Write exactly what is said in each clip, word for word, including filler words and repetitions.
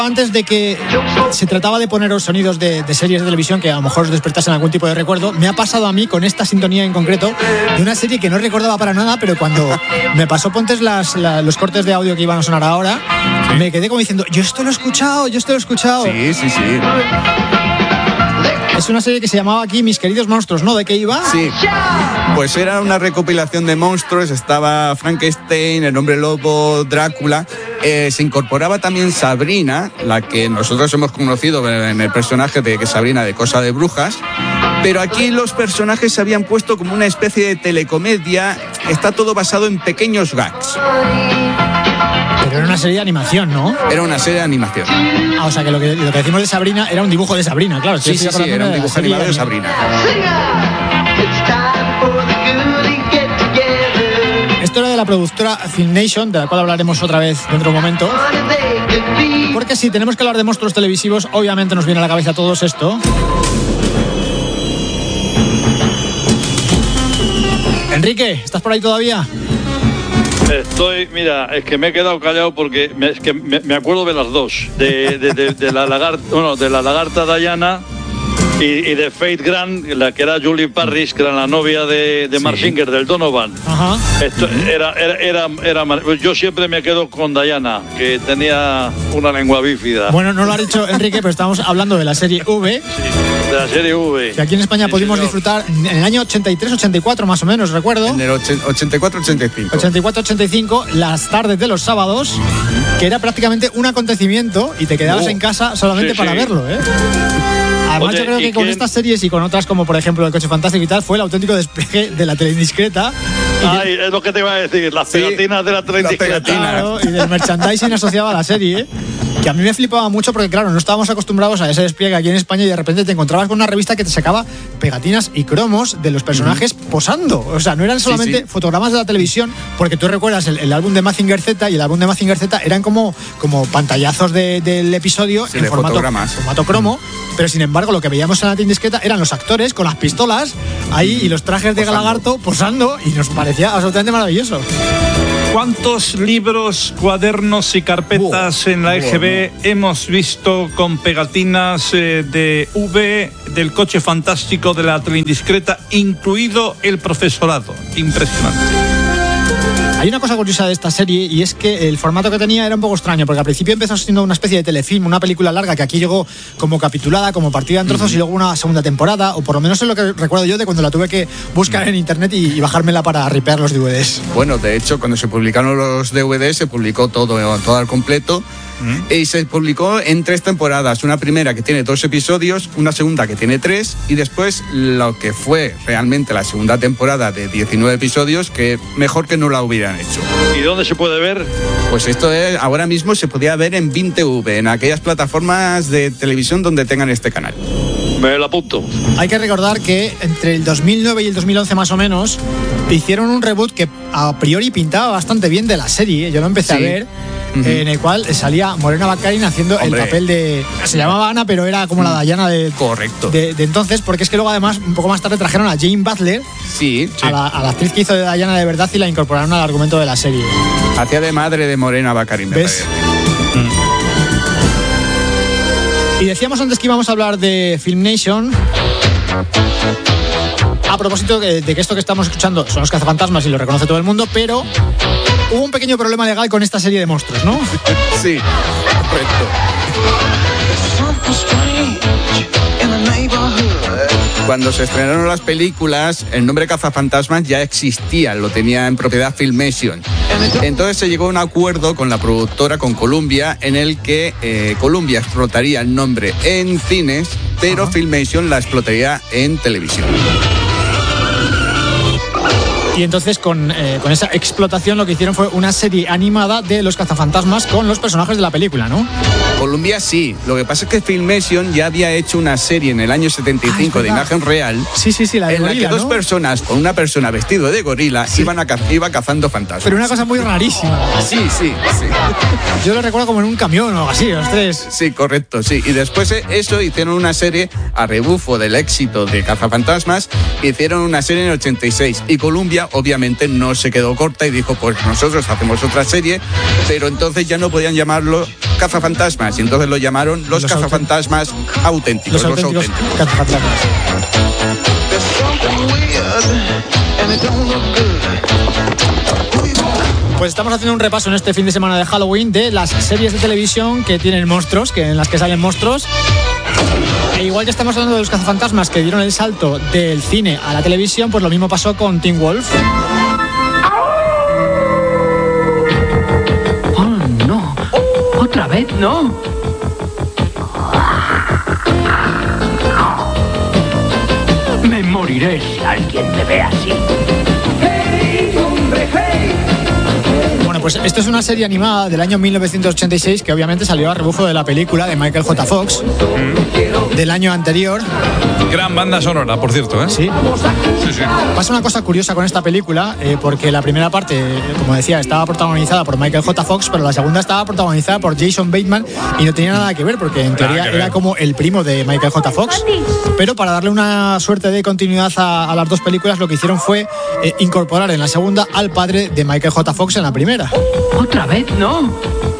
antes de que se trataba de poneros sonidos de, de series de televisión que a lo mejor os despertasen algún tipo de recuerdo. Me ha pasado a mí con esta sintonía en concreto de una serie que no recordaba para nada, pero cuando me pasó Pontes las, la, los cortes de audio que iban a sonar ahora, sí, me quedé como diciendo, yo esto lo he escuchado, yo esto lo he escuchado. Sí, sí, sí. Es una serie que se llamaba aquí Mis queridos monstruos, ¿no? ¿De qué iba? Sí, pues era una recopilación de monstruos. Estaba Frankenstein, el hombre lobo, Drácula. Eh, se incorporaba también Sabrina, la que nosotros hemos conocido en el personaje de que Sabrina de Cosa de Brujas. Pero aquí los personajes se habían puesto como una especie de telecomedia. Está todo basado en pequeños gags. Pero era una serie de animación, ¿no? Era una serie de animación. Ah, o sea que lo que, lo que decimos de Sabrina era un dibujo de Sabrina, claro. Sí, sí, sí, era un dibujo animado de Sabrina. Esto era de la productora Filmation, de la cual hablaremos otra vez dentro de un momento. Porque si tenemos que hablar de monstruos televisivos, obviamente nos viene a la cabeza todo esto. Enrique, ¿estás por ahí todavía? Estoy, mira, es que me he quedado callado porque me, es que me, me acuerdo de las dos, de, de, de, de, la, lagarta, bueno, de la lagarta Diana y, y de Faith Grant, la que era Julie Parrish, que era la novia de, de Mark Sí. Singer, del Donovan. Ajá. Esto, era, era, era, era, yo siempre me quedo con Diana, que tenía una lengua bífida. Bueno, no lo ha dicho Enrique, pero estamos hablando de la serie V. Sí, de la serie V. Que aquí en España Sí, pudimos señor. disfrutar en el año ochenta y tres ochenta y cuatro más o menos, recuerdo. En el ochenta y cuatro ochenta y cinco. ochenta y cuatro ochenta y cinco, las tardes de los sábados, que era prácticamente un acontecimiento y te quedabas Oh. en casa solamente Sí, para sí. verlo, ¿eh? Además, Oye, yo creo ¿y que con quién? estas series y con otras como por ejemplo El Coche Fantástico y tal, fue el auténtico despegue de la tele indiscreta. Y de- Ay, es lo que te iba a decir, las Sí, pegatinas de la treinta. las pegatinas. Claro, y del merchandising asociado a la serie, ¿eh? Que a mí me flipaba mucho porque, claro, no estábamos acostumbrados a ese despliegue aquí en España y de repente te encontrabas con una revista que te sacaba pegatinas y cromos de los personajes uh-huh. posando. O sea, no eran solamente sí, sí. fotogramas de la televisión, porque tú recuerdas el, el álbum de Mazinger Z y el álbum de Mazinger Z eran como, como pantallazos de, del episodio sí, en de formato, fotogramas. formato cromo, uh-huh. pero sin embargo lo que veíamos en la indiscreta eran los actores con las pistolas ahí uh-huh. y los trajes de posando. Lagarto posando y nos parecía absolutamente maravilloso. ¿Cuántos libros, cuadernos y carpetas wow, en la E G B wow, no. hemos visto con pegatinas eh, de V, del Coche Fantástico, de la Teleindiscreta, incluido el profesorado? Impresionante. Hay una cosa curiosa de esta serie y es que el formato que tenía era un poco extraño, porque al principio empezó siendo una especie de telefilm, una película larga que aquí llegó como capitulada, como partida en trozos mm. y luego una segunda temporada, o por lo menos es lo que recuerdo yo de cuando la tuve que buscar mm. en internet y, y bajármela para ripear los D V Ds. Bueno, de hecho, cuando se publicaron los D V Ds se publicó todo, todo al completo. ¿Mm? Y se publicó en tres temporadas, una primera que tiene dos episodios, una segunda que tiene tres y después lo que fue realmente la segunda temporada de diecinueve episodios, que mejor que no la hubieran hecho. ¿Y dónde se puede ver? Pues esto es, ahora mismo se podía ver en Vin T V, en aquellas plataformas de televisión donde tengan este canal. Me lo apunto. Hay que recordar que entre el dos mil nueve y el dos mil once más o menos hicieron un reboot que a priori pintaba bastante bien de la serie, yo lo empecé sí. a ver. Uh-huh. En el cual salía Morena Baccarin haciendo Hombre. el papel de... Se llamaba Ana, pero era como la Diana de... Correcto. De, de entonces, porque es que luego además, un poco más tarde trajeron a Jane Butler, sí, sí. A, la, a la actriz que hizo de Diana de verdad y la incorporaron al argumento de la serie. Hacía de madre de Morena Baccarin. ¿Ves? Mm. Y decíamos antes que íbamos a hablar de Filmation. A propósito de, de que esto que estamos escuchando son los cazafantasmas y lo reconoce todo el mundo, pero hubo un pequeño problema legal con esta serie de monstruos, ¿no? Sí, correcto. Cuando se estrenaron las películas, el nombre Cazafantasmas ya existía, lo tenía en propiedad Filmation. Entonces se llegó a un acuerdo con la productora, con Columbia, en el que eh, Columbia explotaría el nombre en cines, pero uh-huh. Filmation la explotaría en televisión. Y entonces con, eh, con esa explotación lo que hicieron fue una serie animada de los cazafantasmas con los personajes de la película, ¿no? Columbia sí, lo que pasa es que Filmation ya había hecho una serie en el año setenta y cinco ah, de imagen real. Sí, sí, sí, la de en gorila, la que dos ¿no? personas con una persona vestido de gorila sí. iban a caz- iba cazando fantasmas. Pero una cosa muy rarísima. Sí, sí, sí. Yo lo recuerdo como en un camión o algo así, los tres. Sí, correcto, sí. Y después de eso hicieron una serie a rebufo del éxito de Cazafantasmas, hicieron una serie en el ochenta y seis y Columbia obviamente no se quedó corta y dijo, pues nosotros hacemos otra serie, pero entonces ya no podían llamarlo Cazafantasmas, cazafantasmas. Y entonces lo llamaron los, los cazafantasmas auténticos. auténticos los, los auténticos, auténticos. cazafantasmas. Pues estamos haciendo un repaso en este fin de semana de Halloween de las series de televisión que tienen monstruos, que en las que salen monstruos. E igual que estamos hablando de los cazafantasmas que dieron el salto del cine a la televisión, pues lo mismo pasó con Teen Wolf. Oh, no. ¿Otra vez? No. Me moriré si alguien me ve así. ¡Hey, hombre, hey! Bueno, pues esto es una serie animada del año mil novecientos ochenta y seis que obviamente salió a rebufo de la película de Michael J. Fox mm. del año anterior. Gran banda sonora, por cierto, ¿eh? Sí. Sí, sí. Pasa una cosa curiosa con esta película, eh, porque la primera parte, como decía, estaba protagonizada por Michael J. Fox, pero la segunda estaba protagonizada por Jason Bateman y no tenía nada que ver, porque en teoría era como el primo de Michael J. Fox. Pero para darle una suerte de continuidad a, a las dos películas, lo que hicieron fue eh, incorporar en la segunda al padre de Michael J. Fox en la primera. ¿Otra vez? No.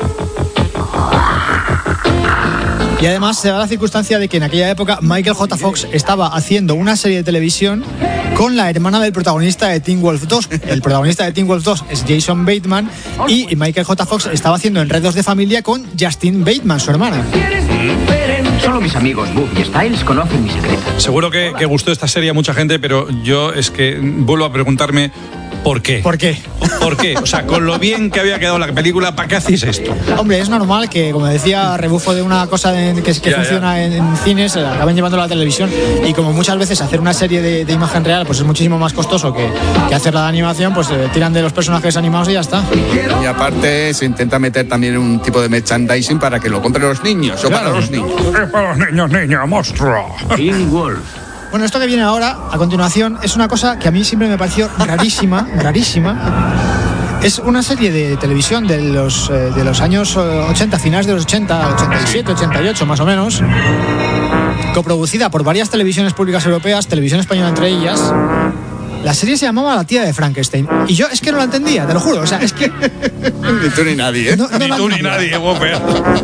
Y además se da la circunstancia de que en aquella época Michael J. Fox estaba haciendo una serie de televisión con la hermana del protagonista de Teen Wolf dos. El protagonista de Teen Wolf dos es Jason Bateman y Michael J. Fox estaba haciendo Enredos de Familia con Justine Bateman, su hermana. Solo mis amigos Bob y Styles conocen mi secreto. Seguro que, que gustó esta serie a mucha gente, pero yo es que vuelvo a preguntarme ¿por qué? ¿Por qué? ¿Por qué? O sea, con lo bien que había quedado la película, ¿para qué hacéis esto? Hombre, es normal que, como decía, rebufo de una cosa de, que, que ya, funciona ya. En, en cines, acaben llevando a la televisión. Y como muchas veces hacer una serie de, de imagen real pues es muchísimo más costoso que, que hacerla de animación, pues eh, tiran de los personajes animados y ya está. Y aparte se intenta meter también un tipo de merchandising para que lo compren los niños, o claro. para los niños. Es para los niños, niña, monstruo. Teen Wolf. Bueno, esto que viene ahora, a continuación, es una cosa que a mí siempre me pareció rarísima, rarísima. Es una serie de televisión de los, eh, de los años ochenta, finales de los ochenta, ochenta y siete, ochenta y ocho más o menos, coproducida por varias televisiones públicas europeas, Televisión Española entre ellas. La serie se llamaba La tía de Frankenstein. Y yo es que no la entendía, te lo juro. O sea, es que... ni tú ni nadie, ¿eh? No, no ni tú ni nadie, Whopper.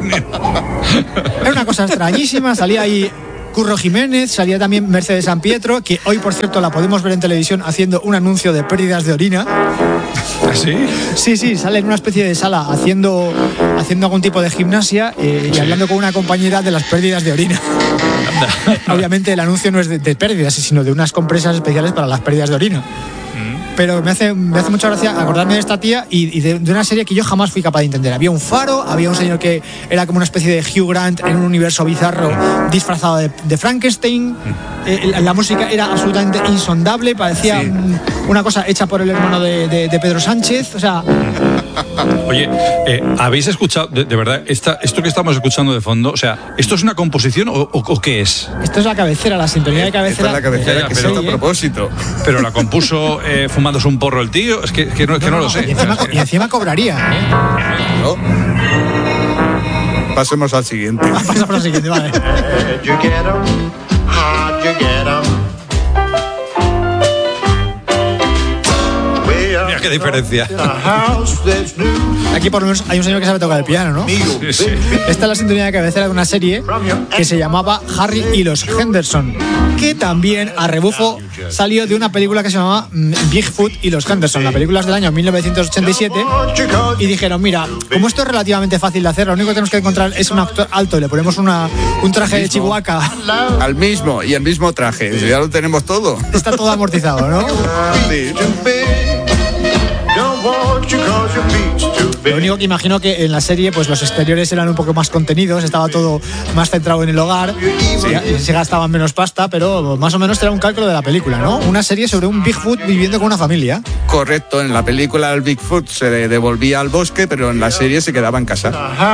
Era una cosa extrañísima, salía ahí... Curro Jiménez, salía también Mercedes San Pietro, que hoy, por cierto, la podemos ver en televisión haciendo un anuncio de pérdidas de orina. ¿Sí? Sí, sí, sale en una especie de sala haciendo, haciendo algún tipo de gimnasia eh, y hablando con una compañera de las pérdidas de orina. Obviamente el anuncio no es de, de pérdidas, sino de unas compresas especiales para las pérdidas de orina. Pero me hace, me hace mucha gracia acordarme de esta tía y, y de, de una serie que yo jamás fui capaz de entender. Había un faro, había un señor que era como una especie de Hugh Grant en un universo bizarro disfrazado de, de Frankenstein. Eh, la, la música era absolutamente insondable, parecía sí. un, una cosa hecha por el hermano de, de, de Pedro Sánchez. O sea... Oye, eh, ¿habéis escuchado, de, de verdad, esta, esto que estamos escuchando de fondo, o sea, ¿esto es una composición o, o, o qué es? Esto es la cabecera, la sintonía de cabecera. Esta es la cabecera de, que se hizo a propósito. Pero la compuso eh, fumándose un porro el tío, es que, que, no, que no, no lo sé. Y encima, y encima cobraría, ¿eh? ¿No? Pasemos al siguiente. Pasamos al siguiente, vale. Mira qué diferencia. Aquí por lo menos hay un señor que sabe tocar el piano, ¿no? Sí, sí. Esta es la sintonía de cabecera de una serie que se llamaba Harry y los Henderson, que también a rebufo salió de una película que se llamaba Bigfoot y los Henderson. La película es del año mil novecientos ochenta y siete y dijeron, mira, como esto es relativamente fácil de hacer, lo único que tenemos que encontrar es un actor alto y le ponemos una, un traje de Chihuahua. Al mismo, y el mismo traje, ya lo tenemos todo. Está todo amortizado, ¿no? Sí. Lo único que imagino que en la serie pues los exteriores eran un poco más contenidos, estaba todo más centrado en el hogar, sí. Se gastaban menos pasta, pero más o menos era un cálculo de la película, ¿no? Una serie sobre un Bigfoot viviendo con una familia. Correcto, en la película el Bigfoot se devolvía al bosque, pero en la serie se quedaba en casa.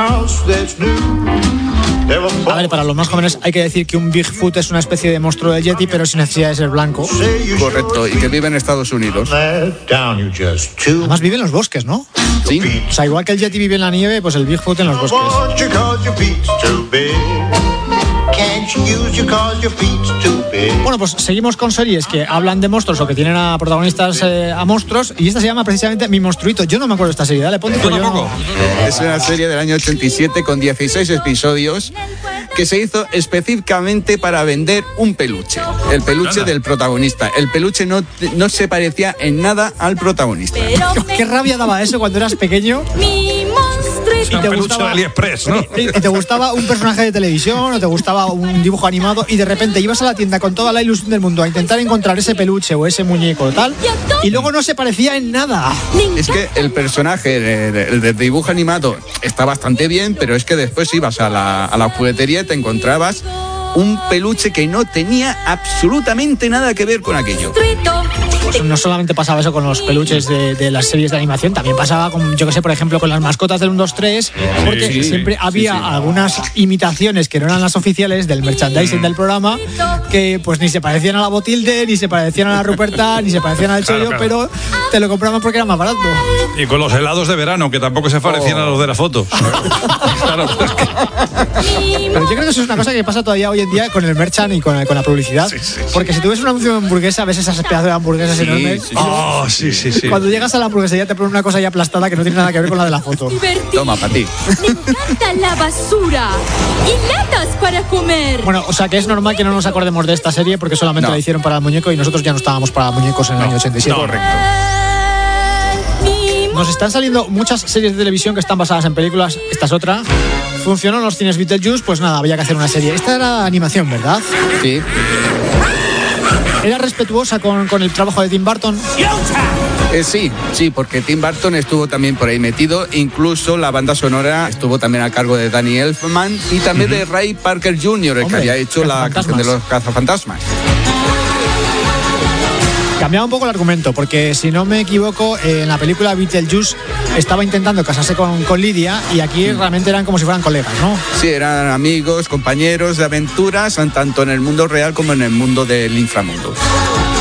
A ver, para los más jóvenes hay que decir que un Bigfoot es una especie de monstruo del Yeti, pero sin necesidad de ser blanco. Correcto, y que vive en Estados Unidos. Además vive en los bosques, ¿no? Sí. O sea, igual que el Yeti vive en la nieve, pues el Bigfoot en los bosques. Bueno, pues seguimos con series que hablan de monstruos o que tienen a protagonistas eh, a monstruos, y esta se llama precisamente Mi Monstruito. Yo no me acuerdo de esta serie, dale, ponte. Yo tampoco. Es una serie del año ochenta y siete con dieciséis episodios que se hizo específicamente para vender un peluche, el peluche Anda. del protagonista. El peluche no, no se parecía en nada al protagonista. Qué rabia daba eso cuando eras pequeño. Mi monstruito. Un te peluche gustaba- de AliExpress, ¿no? Y te gustaba un personaje de televisión o te gustaba un dibujo animado y de repente ibas a la tienda con toda la ilusión del mundo a intentar encontrar ese peluche o ese muñeco o tal, y luego no se parecía en nada. Es que el personaje de- de- del dibujo animado está bastante bien, pero es que después ibas a la, a la juguetería y te encontrabas un peluche que no tenía absolutamente nada que ver con aquello. Pues no solamente pasaba eso con los peluches de, de las series de animación, también pasaba con, yo que sé, por ejemplo, con las mascotas del uno, dos, tres, porque Sí, siempre sí, había sí. algunas imitaciones que no eran las oficiales del merchandising del programa, que pues ni se parecían a la Botilde, ni se parecían a la Ruperta, ni se parecían al Claro, Chollo, claro. pero te lo compraban porque era más barato. Y con los helados de verano, que tampoco se parecían Oh. a los de la foto. Claro, es que- Pero yo creo que eso es una cosa que pasa todavía hoy en día con el merchan y con, con la publicidad, Sí, sí, sí. porque si tú ves un anuncio de hamburguesa, ves esas pedazos de hamburguesas Sí, enormes. sí, sí. Oh, sí, sí, sí. Cuando llegas a la hamburguesería te ponen una cosa ya aplastada que no tiene nada que ver con la de la foto. Toma, para ti. Me encanta la basura y latas para comer. Bueno, o sea que es normal que no nos acordemos de esta serie porque solamente No. la hicieron para el muñeco y nosotros ya no estábamos para muñecos en el año ochenta y siete. Correcto. Mi Nos están saliendo muchas series de televisión que están basadas en películas. Esta es otra. Funcionó en los cines Beetlejuice, pues nada, había que hacer una serie. Esta era animación, ¿verdad? Sí. Era respetuosa con, con el trabajo de Tim Burton. Eh, sí, sí, porque Tim Burton estuvo también por ahí metido. Incluso la banda sonora estuvo también a cargo de Danny Elfman y también de Ray Parker junior, el Hombre, que había hecho la canción de los cazafantasmas. Cambiaba un poco el argumento, porque si no me equivoco, eh, en la película Beetlejuice estaba intentando casarse con, con Lidia y aquí realmente eran como si fueran colegas, ¿no? Sí, eran amigos, compañeros de aventuras, tanto en el mundo real como en el mundo del inframundo.